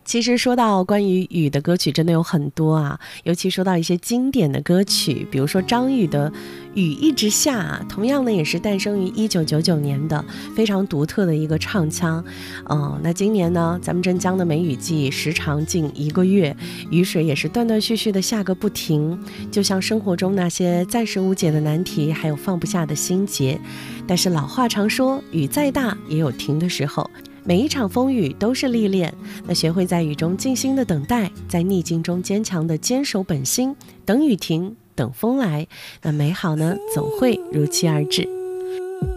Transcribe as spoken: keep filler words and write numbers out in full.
其实说到关于雨的歌曲真的有很多啊，尤其说到一些经典的歌曲，比如说张宇的《雨一直下》，同样呢也是诞生于一九九九年的，非常独特的一个唱腔。嗯，那今年呢，咱们镇江的梅雨季时长近一个月，雨水也是断断续续的下个不停，就像生活中那些暂时无解的难题，还有放不下的心结。但是老话常说，雨再大也有停的时候。每一场风雨都是历练，那学会在雨中静心的等待，在逆境中坚强的坚守本心，等雨停，等风来，那美好呢总会如期而至。